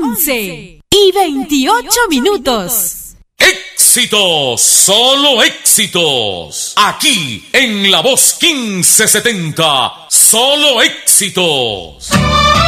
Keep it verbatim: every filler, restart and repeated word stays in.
once y veintiocho minutos. Éxitos, solo éxitos. Aquí en La Voz quince setenta, solo éxitos.